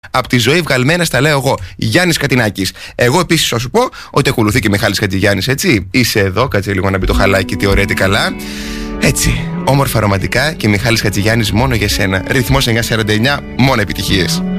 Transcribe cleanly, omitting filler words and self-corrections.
Από τη ζωή βγαλμένα στα λέω εγώ, Γιάννης Κατινάκης. Εγώ επίσης θα σου πω ότι ακολουθεί και Μιχάλης Χατζηγιάννης, έτσι. Είσαι εδώ, κάτσε λίγο να μπει το χαλάκι, τι ωραία, τι καλά. Έτσι, όμορφα ρομαντικά και Μιχάλης Χατζηγιάννης μόνο για σένα. Ρυθμός 949, μόνο επιτυχίες.